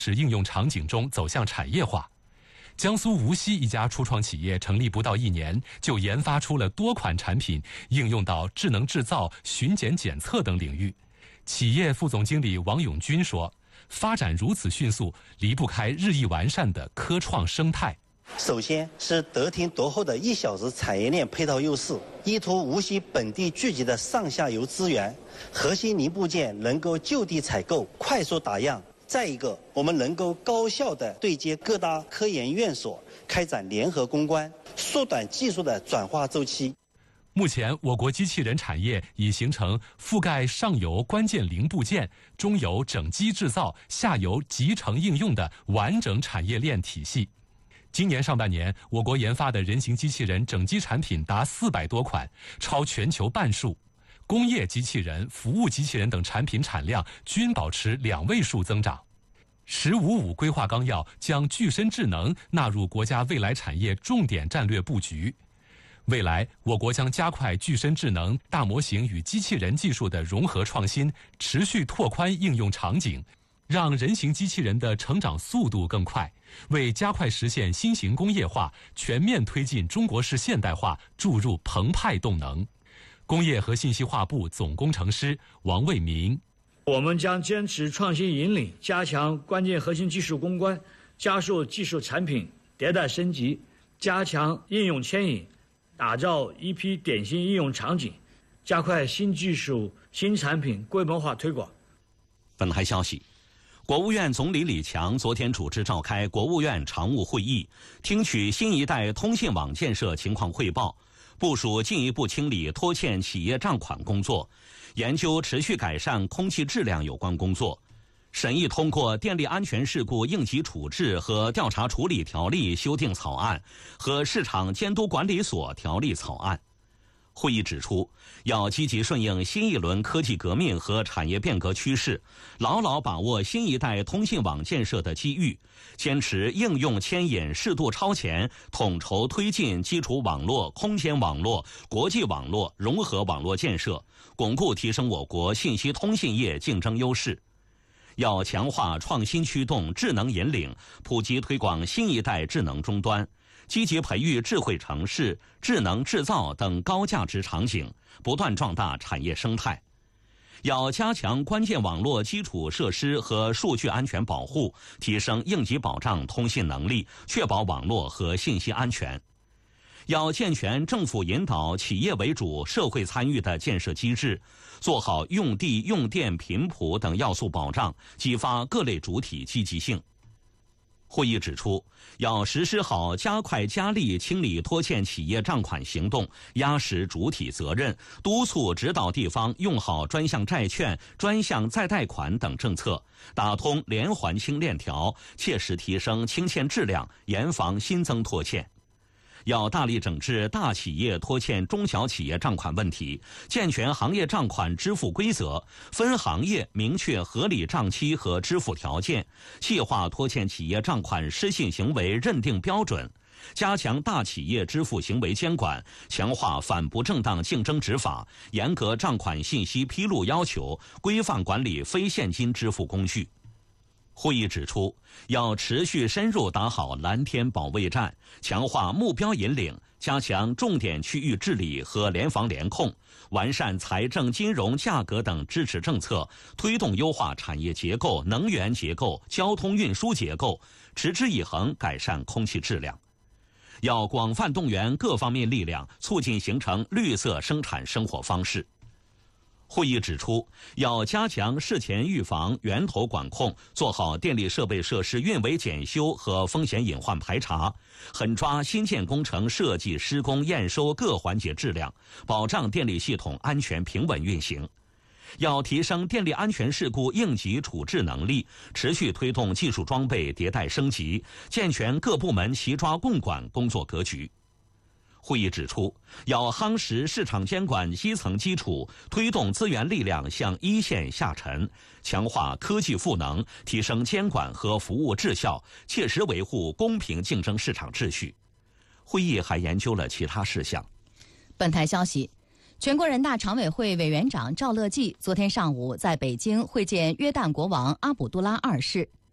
使应用场景中走向产业化。江苏无锡一家初创企业成立不到1年，就研发出了多款产品，应用到智能制造、巡检检测等领域。企业副总经理王永军说，发展如此迅速，离不开日益完善的科创生态。 首先是得天独厚的1小时产业链配套优势，依托无锡本地聚集的上下游资源，核心零部件能够就地采购，快速打样。再一个，我们能够高效地对接各大科研院所，开展联合攻关，缩短技术的转化周期。 目前，我国机器人产业已形成覆盖上游关键零部件、中游整机制造、下游集成应用的完整产业链体系。今年上半年，我国研发的人形机器人整机产品达400多款，超全球半数。工业机器人、服务机器人等产品产量均保持2位数增长。“15+5”规划纲要将具身智能纳入国家未来产业重点战略布局。未来，我国将加快具身智能、大模型与机器人技术的融合创新，持续拓宽应用场景，让人形机器人的成长速度更快，为加快实现新型工业化、全面推进中国式现代化注入澎湃动能。工业和信息化部总工程师王卫民： 我们将坚持创新引领，加强关键核心技术攻关，加速技术产品迭代升级，加强应用牵引，打造一批典型应用场景，加快新技术、新产品规模化推广。 本台消息，国务院总理李强昨天主持召开国务院常务会议，听取新一代通信网建设情况汇报，部署进一步清理拖欠企业账款工作，研究持续改善空气质量有关工作，审议通过《电力安全事故应急处置和调查处理条例》修订草案和《市场监督管理所条例》草案。会议指出，要积极顺应新一轮科技革命和产业变革趋势，牢牢把握新一代通信网建设的机遇，坚持应用牵引适度超前，统筹推进基础网络、空间网络、国际网络、融合网络建设，巩固提升我国信息通信业竞争优势。要强化创新驱动、智能引领，普及推广新一代智能终端，积极培育智慧城市、智能制造等高价值场景，不断壮大产业生态。要加强关键网络基础设施和数据安全保护，提升应急保障通信能力，确保网络和信息安全。要健全政府引导、企业为主、社会参与的建设机制，做好用地、用电、频谱等要素保障，激发各类主体积极性。会议指出，要实施好加快加力清理拖欠企业账款行动，压实主体责任，督促指导地方用好专项债券、专项再贷款等政策，打通连环清链条，切实提升清欠质量，严防新增拖欠。要大力整治大企业拖欠中小企业账款问题，健全行业账款支付规则，分行业明确合理账期和支付条件，细化拖欠企业账款失信行为认定标准，加强大企业支付行为监管，强化反不正当竞争执法，严格账款信息披露要求，规范管理非现金支付工具。会议指出，要持续深入打好蓝天保卫战，强化目标引领，加强重点区域治理和联防联控，完善财政、金融、价格等支持政策，推动优化产业结构、能源结构、交通运输结构，持之以恒改善空气质量。要广泛动员各方面力量，促进形成绿色生产生活方式。会议指出，要加强事前预防、源头管控，做好电力设备设施运维检修和风险隐患排查，狠抓新建工程设计、施工、验收各环节质量，保障电力系统安全平稳运行。要提升电力安全事故应急处置能力，持续推动技术装备迭代升级，健全各部门齐抓共管工作格局。会议指出，要夯实市场监管基层基础，推动资源力量向一线下沉，强化科技赋能，提升监管和服务质效，切实维护公平竞争市场秩序。会议还研究了其他事项。 本台消息，全国人大常委会委员长赵乐际昨天上午在北京会见约旦国王阿卜杜拉二世。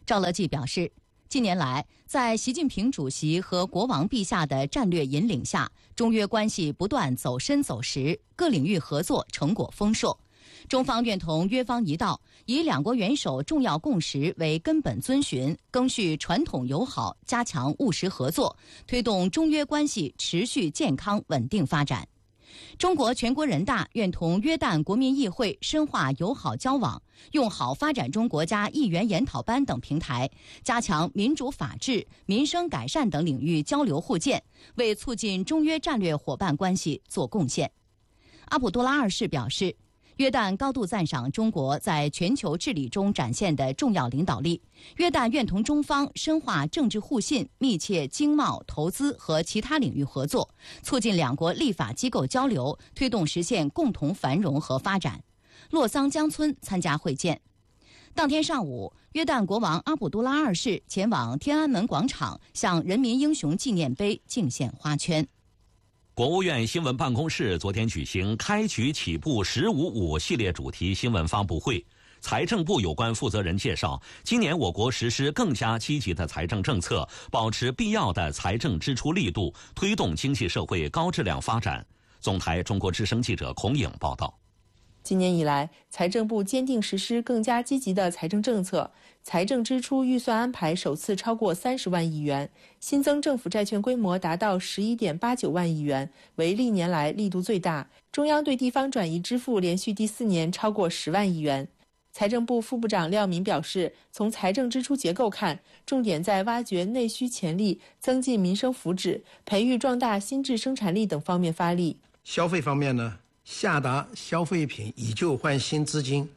赵乐际表示，近年来，在习近平主席和国王陛下的战略引领下，中约关系不断走深走实，各领域合作成果丰硕。中方愿同约方一道，以两国元首重要共识为根本遵循，赓续传统友好，加强务实合作，推动中约关系持续健康稳定发展。中国全国人大愿同约旦国民议会深化友好交往，用好发展中国家议员研讨班等平台，加强民主法治、民生改善等领域交流互鉴，为促进中约战略伙伴关系做贡献。阿卜杜拉二世表示，约旦高度赞赏中国在全球治理中展现的重要领导力。约旦愿同中方深化政治互信，密切经贸、投资和其他领域合作，促进两国立法机构交流，推动实现共同繁荣和发展。洛桑江村参加会见。当天上午，约旦国王阿卜杜拉二世前往天安门广场，向人民英雄纪念碑敬献花圈。 国务院新闻办公室昨天举行开局起步“15-5”系列主题新闻发布会。财政部有关负责人介绍，今年我国实施更加积极的财政政策，保持必要的财政支出力度，推动经济社会高质量发展。总台中国之声记者孔颖报道。 今年以来，财政部坚定实施更加积极的财政政策，财政支出预算安排首次超过30万亿元，新增政府债券规模达到11.89万亿元，为历年来力度最大。中央对地方转移支付连续第4年超过10万亿元。财政部副部长廖民表示，从财政支出结构看，重点在挖掘内需潜力、增进民生福祉、培育壮大新质生产力等方面发力。 消费方面呢，下达消费品以旧换新资金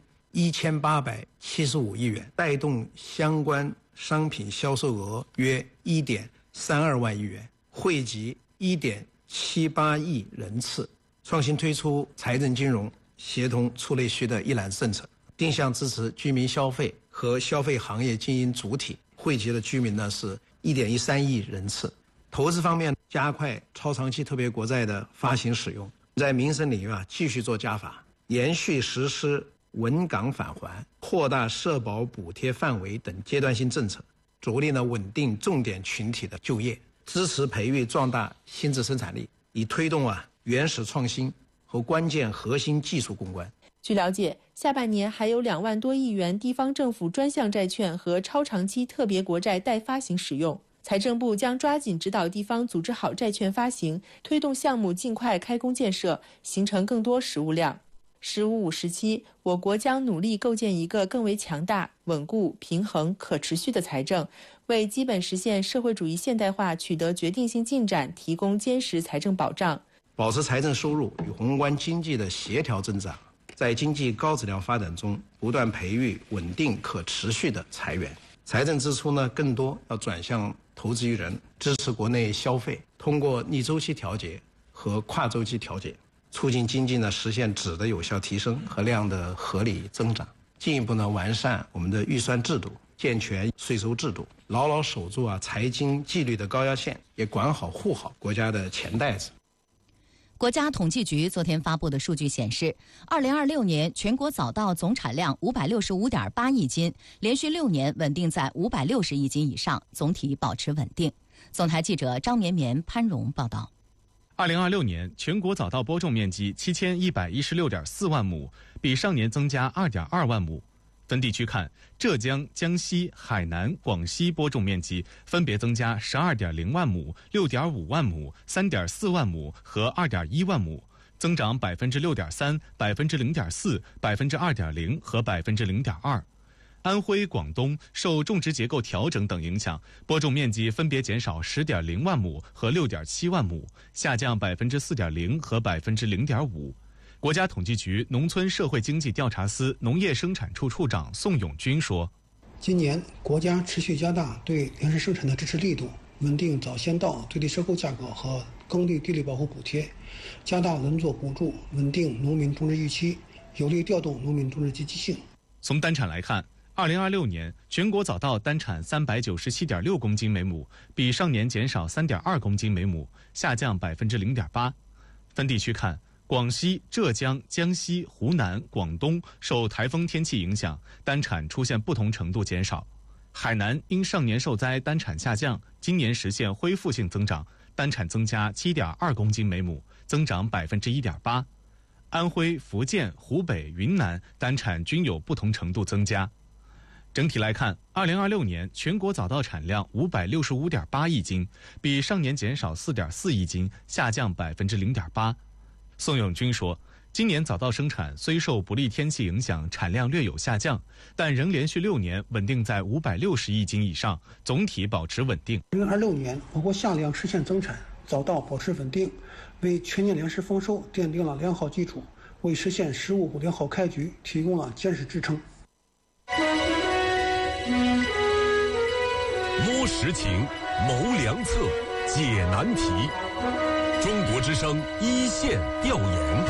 1875亿元，带动相关商品销售额约1.32万亿元，惠及1.78亿人次。创新推出财政金融协同促内需的一揽政策，定向支持居民消费和消费行业经营主体，惠及的居民呢是1.13亿人次。投资方面，加快超长期特别国债的发行使用，在民生领域继续做加法，延续实施稳岗返还、扩大社保补贴范围等阶段性政策，着力稳定重点群体的就业，支持培育壮大新质生产力，以推动原始创新和关键核心技术攻关。 据了解，下半年还有2万多亿元地方政府专项债券和超长期特别国债待发行使用。财政部将抓紧指导地方组织好债券发行，推动项目尽快开工建设，形成更多实物量。15-5时期，我国将努力构建一个更为强大、稳固、平衡、可持续的财政，为基本实现社会主义现代化取得决定性进展提供坚实财政保障。 保持财政收入与宏观经济的协调增长，在经济高质量发展中不断培育稳定可持续的财源。财政支出更多要转向投资于人，支持国内消费，通过逆周期调节和跨周期调节，促进经济实现质的有效提升和量的合理增长。进一步完善我们的预算制度，健全税收制度，牢牢守住财经纪律的高压线，也管好护好国家的钱袋子。 国家统计局昨天发布的数据显示，2026年全国早稻总产量565.8亿斤，连续6年稳定在560亿斤以上，总体保持稳定。总台记者张绵绵、潘荣报道。 2026年全国早稻播种面积7116.4万亩，比上年增加2.2万亩。分地区看，浙江、江西、海南、广西播种面积分别增加12.0万亩、6.5万亩、3.4万亩和2.1万亩，增长6.3%、0.4%、2.0%和0.2%。安徽、广东受种植结构调整等影响，播种面积分别减少10.0万亩和6.7万亩，下降4.0%和0.5%。国家统计局农村社会经济调查司农业生产处处长宋永军说：“ 今年国家持续加大对粮食生产的支持力度，稳定早先稻最低收购价格和耕地地力保护补贴，加大轮作补助，稳定农民种植预期，有力调动农民种植积极性。” 从单产来看，2026年全国早稻单产397.6公斤每亩，比上年减少3.2公斤每亩，下降0.8%。分地区看，广西、浙江、江西、湖南、广东受台风天气影响，单产出现不同程度减少。 海南因上年受灾单产下降，今年实现恢复性增长，单产增加7.2公斤每亩，增长1.8%。安徽、福建、湖北、云南单产均有不同程度增加。整体来看，2026年全国早稻产量565.8亿斤，比上年减少4.4亿斤，下降0.8%。宋永军说，今年早稻生产虽受不利天气影响，产量略有下降，但仍连续6年稳定在560亿斤以上，总体保持稳定。 2026年，我国夏粮实现增产，早稻保持稳定，为全年粮食丰收奠定了良好基础，为实现“十五”良好开局提供了坚实支撑。 摸实情，谋良策，解难题。中国之声一线调研。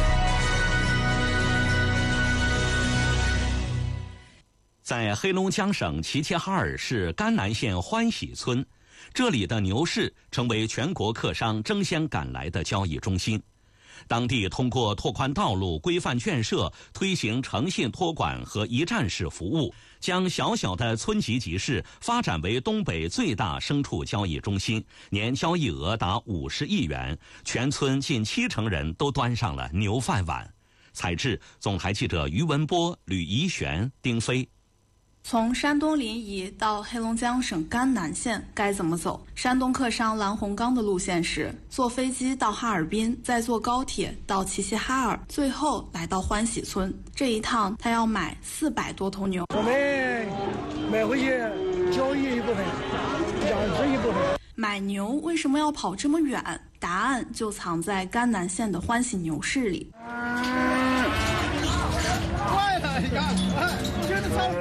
在黑龙江省齐齐哈尔市甘南县欢喜村，这里的牛市成为全国客商争先赶来的交易中心。当地通过拓宽道路、规范圈舍，推行诚信托管和一站式服务，将小小的村级集市发展为东北最大牲畜交易中心，年交易额达50亿元，全村近70%人都端上了牛饭碗。采制总台记者于文波、吕怡璇、丁飞。 从山东临沂到黑龙江省甘南县该怎么走？山东客商蓝洪刚的路线是坐飞机到哈尔滨，再坐高铁到齐齐哈尔，最后来到欢喜村。这一趟他要买400多头牛。 我们买回去交易一部分，养殖一部分。 买牛为什么要跑这么远？答案就藏在甘南县的欢喜牛市里。 快了，你看，真的超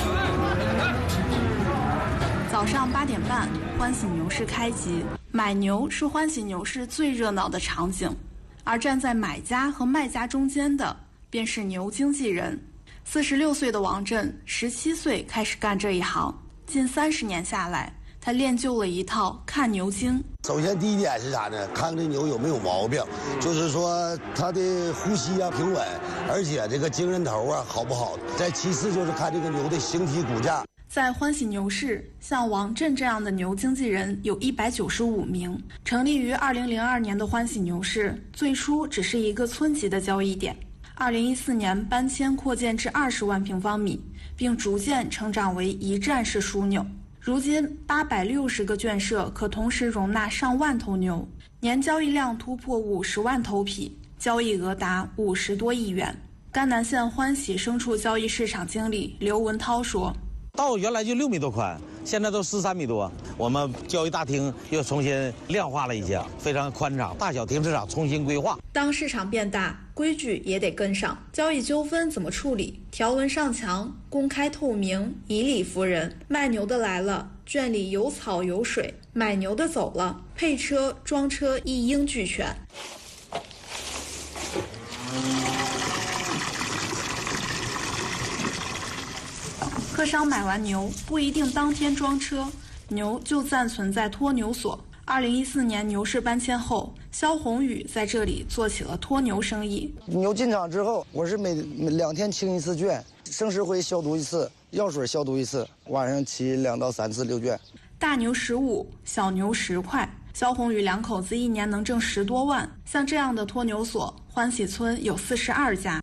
早上8点半，欢喜牛市开集。买牛是欢喜牛市最热闹的场景，而站在买家和卖家中间的，便是牛经纪人。46岁的王震，17岁开始干这一行，近30年下来，他练就了一套看牛经。 首先第一点是啥呢？看这牛有没有毛病，就是说它的呼吸啊平稳，而且这个精神头啊好不好。再其次就是看这个牛的形体骨架。 在欢喜牛市，像王震这样的牛经纪人有195名。成立于2002年的欢喜牛市，最初只是一个村级的交易点，2014年搬迁扩建至20万平方米，并逐渐成长为一站式枢纽。如今860个圈舍可同时容纳上万头牛，年交易量突破50万头匹，交易额达50多亿元。甘南县欢喜牲畜交易市场经理刘文涛说， 道原来就6米多宽，现在都13米多。我们交易大厅又重新亮化了一下，非常宽敞，大小停车场重新规划。 当市场变大，规矩也得跟上。交易纠纷怎么处理？条文上墙，公开透明，以理服人。卖牛的来了，圈里有草有水；买牛的走了，配车装车一应俱全。客商买完牛不一定当天装车，牛就暂存在托牛所。2014年牛市搬迁后，肖宏宇在这里做起了托牛生意。 牛进场之后，我是每2天清一次圈，生石灰消毒一次，药水消毒一次，晚上骑2到3次溜圈。 大牛15，小牛10块。肖宏宇两口子一年能挣10多万。像这样的托牛所，欢喜村有42家。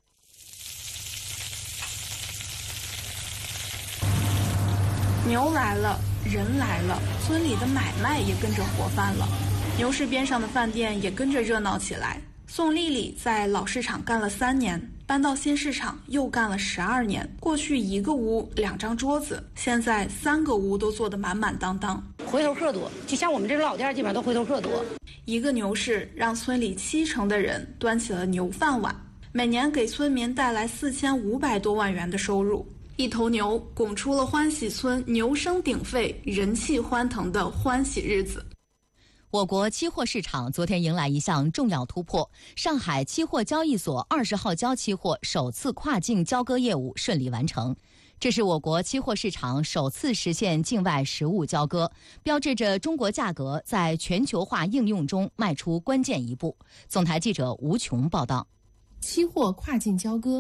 牛来了，人来了，村里的买卖也跟着活泛了，牛市边上的饭店也跟着热闹起来。宋丽丽在老市场干了3年，搬到新市场又干了12年。过去一个屋2张桌子，现在3个屋都坐得满满当当。 回头客多，就像我们这老店基本上都回头客多。 一个牛市让村里70%的人端起了牛饭碗，每年给村民带来4500多万元的收入。一头牛拱出了欢喜村牛声鼎沸、人气欢腾的欢喜日子。 我国期货市场昨天迎来一项重要突破，上海期货交易所20号交期货首次跨境交割业务顺利完成。这是我国期货市场首次实现境外实物交割，标志着中国价格在全球化应用中迈出关键一步。总台记者吴琼报道。 期货跨境交割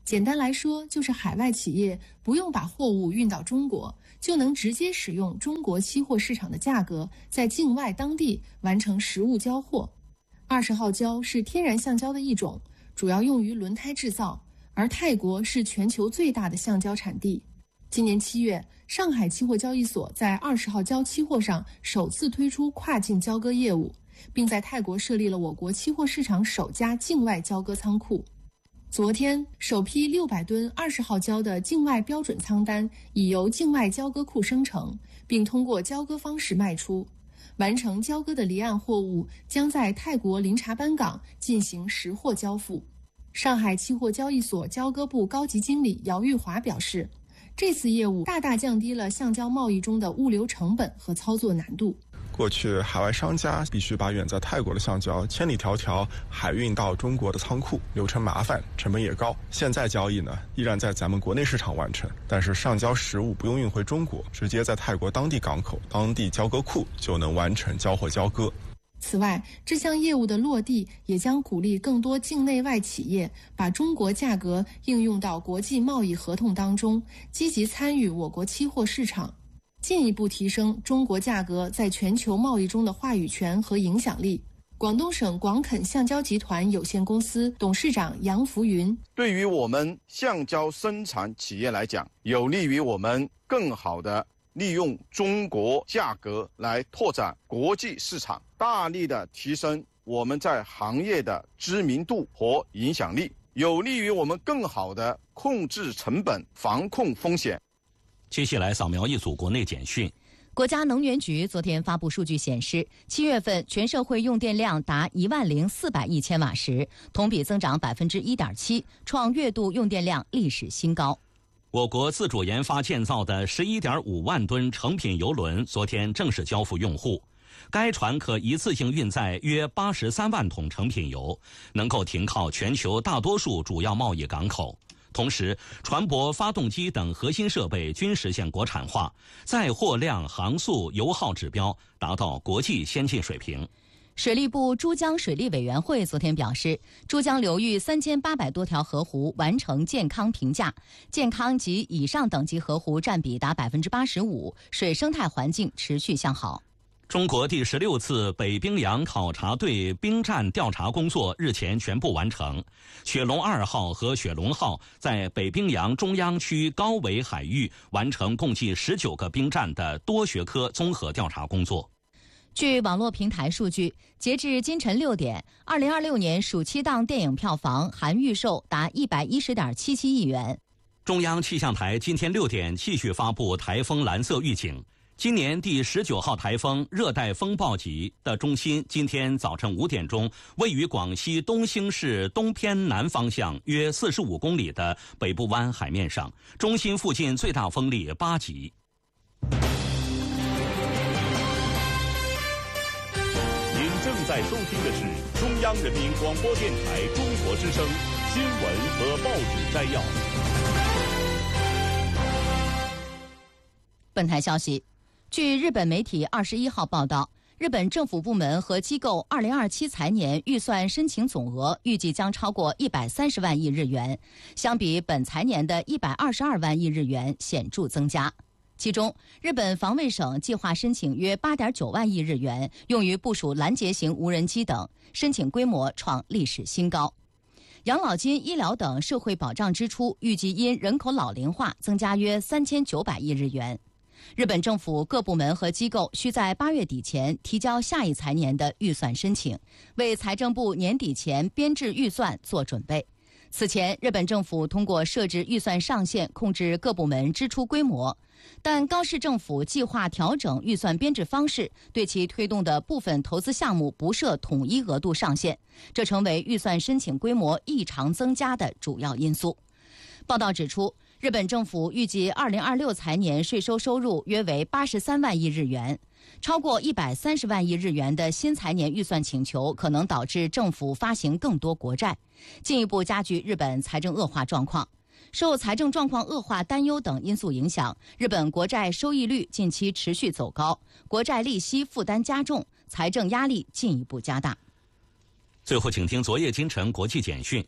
简单来说，就是海外企业不用把货物运到中国，就能直接使用中国期货市场的价格，在境外当地完成实物交货。20号胶是天然橡胶的一种，主要用于轮胎制造，而泰国是全球最大的橡胶产地。今年7月，上海期货交易所在20号胶期货上首次推出跨境交割业务，并在泰国设立了我国期货市场首家境外交割仓库。昨天，首批600吨20号胶的境外标准仓单已由境外交割库生成，并通过交割方式卖出。完成交割的离岸货物将在泰国林察班港进行实货交付。上海期货交易所交割部高级经理姚玉华表示，这次业务大大降低了橡胶贸易中的物流成本和操作难度。 过去海外商家必须把远在泰国的橡胶千里迢迢海运到中国的仓库，流程麻烦，成本也高。现在交易呢，依然在咱们国内市场完成，但是上交实物不用运回中国，直接在泰国当地港口、当地交割库就能完成交货交割。 此外，这项业务的落地也将鼓励更多境内外企业把中国价格应用到国际贸易合同当中，积极参与我国期货市场，进一步提升中国价格在全球贸易中的话语权和影响力。广东省广垦橡胶集团有限公司董事长杨福云： 对于我们橡胶生产企业来讲，有利于我们更好地利用中国价格来拓展国际市场，大力地提升我们在行业的知名度和影响力，有利于我们更好地控制成本、防控风险。 接下来扫描一组国内简讯。 国家能源局昨天发布数据显示，7月份全社会用电量达10400亿千瓦时，同比增长1.7%，创月度用电量历史新高。 我国自主研发建造的11.5万吨成品邮轮昨天正式交付用户。该船可一次性运载约83万桶成品油，能够停靠全球大多数主要贸易港口。同时，船舶、发动机等核心设备均实现国产化，载货量、航速、油耗指标达到国际先进水平。 水利部珠江水利委员会昨天表示，珠江流域3800多条河湖完成健康评价，健康及以上等级河湖占比达85%，水生态环境持续向好。 中国第16次北冰洋考察队冰战调查工作日前全部完成，雪龙2号和雪龙号在北冰洋中央区高纬海域完成共计19个冰站的多学科综合调查工作。 据网络平台数据，截至今晨6点，2026年暑期档电影票房含预售达110.77亿元。 中央气象台今天6点继续发布台风蓝色预警。今年第19号台风热带风暴级的中心，今天早晨5点钟，位于广西东兴市东偏南方向约45公里的北部湾海面上，中心附近最大风力8级。 您正在收听的是中央人民广播电台中国之声新闻和报纸摘要。 本台消息。据日本媒体21号报道，日本政府部门和机构2027财年预算申请总额预计将超过130万亿日元，相比本财年的122万亿日元显著增加。其中，日本防卫省计划申请约8.9万亿日元，用于部署拦截型无人机等，申请规模创历史新高。养老金、医疗等社会保障支出预计因人口老龄化增加约3900亿日元。日本政府各部门和机构需在8月底前提交下一财年的预算申请，为财政部年底前编制预算做准备。此前，日本政府通过设置预算上限控制各部门支出规模，但高市政府计划调整预算编制方式，对其推动的部分投资项目不设统一额度上限，这成为预算申请规模异常增加的主要因素。报道指出，日本政府预计2026财年税收收入约为83万亿日元，超过130万亿日元的新财年预算请求可能导致政府发行更多国债，进一步加剧日本财政恶化状况。受财政状况恶化担忧等因素影响，日本国债收益率近期持续走高，国债利息负担加重，财政压力进一步加大。 最后，请听昨夜今晨国际简讯。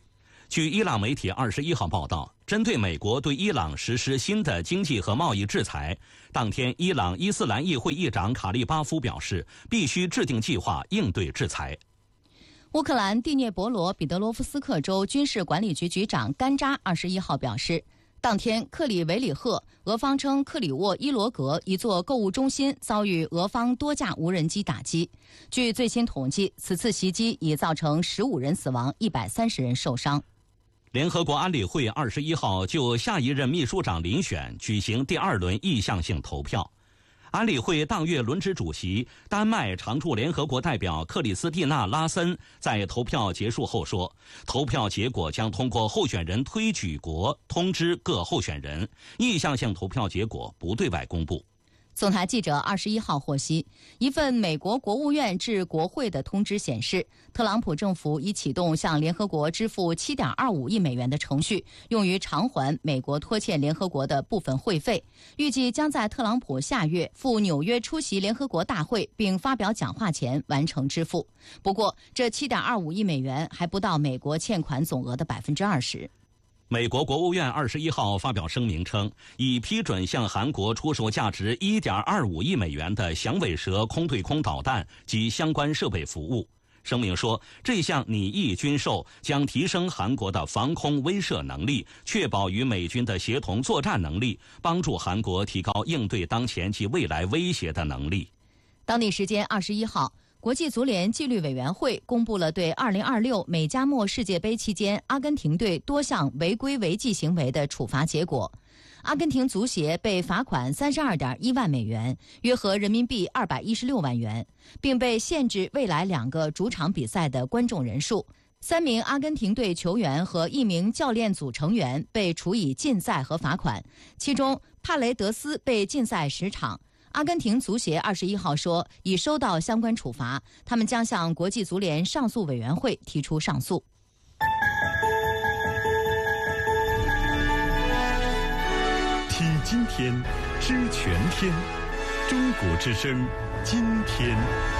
据伊朗媒体21号报道，针对美国对伊朗实施新的经济和贸易制裁，当天伊朗伊斯兰议会议长卡利巴夫表示，必须制定计划应对制裁。 乌克兰第聂伯罗彼得罗夫斯克州军事管理局局长甘扎21号表示，当天克里维里赫，俄方称克里沃伊罗格一座购物中心遭遇俄方多架无人机打击。据最新统计，此次袭击已造成15人死亡，130人受伤。 联合国安理会21号就下一任秘书长遴选举行第2轮意向性投票。安理会当月轮值主席、丹麦常驻联合国代表克里斯蒂娜·拉森在投票结束后说，投票结果将通过候选人推举国通知各候选人，意向性投票结果不对外公布。 总台记者21号获悉，一份美国国务院致国会的通知显示，特朗普政府已启动向联合国支付7.25亿美元的程序，用于偿还美国拖欠联合国的部分会费，预计将在特朗普下月赴纽约出席联合国大会并发表讲话前完成支付。不过，这7.25亿美元还不到美国欠款总额的20%。 美国国务院21号发表声明称，已批准向韩国出售价值1.25亿美元的响尾蛇空对空导弹及相关设备服务。声明说，这项拟议军售将提升韩国的防空威慑能力，确保与美军的协同作战能力，帮助韩国提高应对当前及未来威胁的能力。 当地时间21号，国际足联纪律委员会公布了对2026美加墨世界杯期间阿根廷队多项违规违纪行为的处罚结果。阿根廷足协被罚款32.1万美元，约合人民币216万元，并被限制未来2个主场比赛的观众人数。3名阿根廷队球员和1名教练组成员被处以禁赛和罚款，其中帕雷德斯被禁赛10场。阿根廷足协21号说，已收到相关处罚，他们将向国际足联上诉委员会提出上诉。 听今天，知全天，中国之声，今天。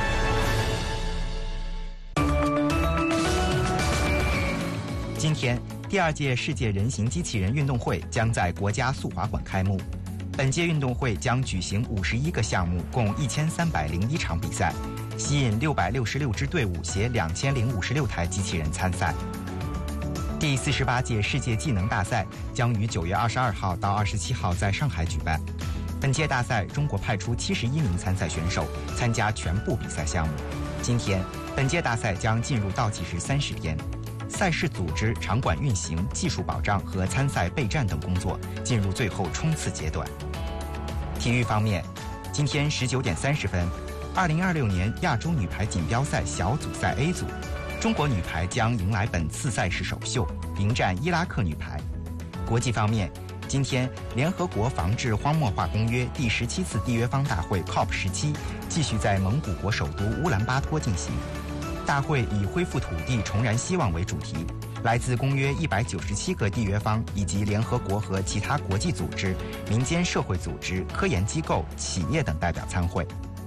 今天，第2届世界人形机器人运动会将在国家速滑馆开幕。本届运动会将举行51个项目，共1301场比赛，吸引666支队伍携2056台机器人参赛。第48届世界技能大赛将于9月22号到27号在上海举办。本届大赛，中国派出71名参赛选手参加全部比赛项目。今天，本届大赛将进入倒计时30天。赛事组织、场馆运行、技术保障和参赛备战等工作进入最后冲刺阶段。体育方面，今天19点30分，2026年亚洲女排锦标赛小组赛 A 组，中国女排将迎来本次赛事首秀，迎战伊拉克女排。国际方面，今天联合国防治荒漠化公约第17次缔约方大会 COP17 继续在蒙古国首都乌兰巴托进行。大会以恢复土地重燃希望为主题，来自公约197个缔约方以及联合国和其他国际组织、民间社会组织、科研机构、企业等代表参会。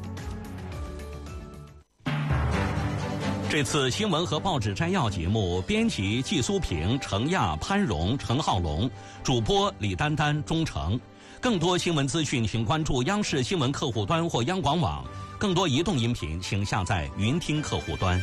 这次新闻和报纸摘要节目，编辑季苏平、程亚、潘荣、陈浩龙，主播李丹丹、钟诚。更多新闻资讯，请关注央视新闻客户端或央广网。更多移动音频，请下载云听客户端。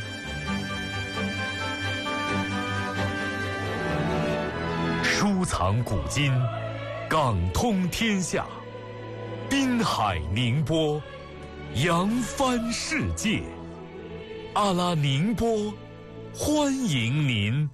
书藏古今，港通天下，滨海宁波，扬帆世界。阿拉宁波，欢迎您。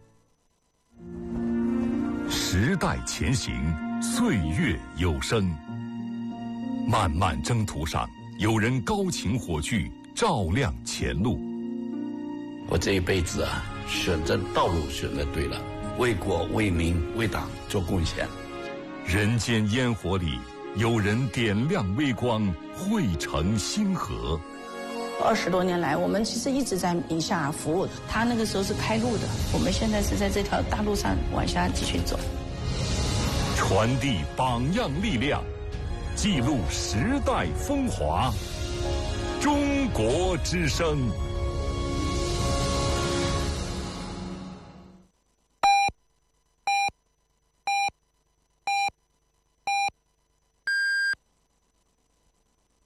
时代前行，岁月有声。漫漫征途上，有人高擎火炬，照亮前路。 我这一辈子啊，选择道路选择对了，为国为民为党做贡献。 人间烟火里，有人点亮微光，汇成星河。 20多年来，我们其实一直在宁夏服务。他那个时候是开路的，我们现在是在这条大路上往下继续走。 传递榜样力量，记录时代风华。中国之声。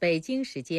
北京时间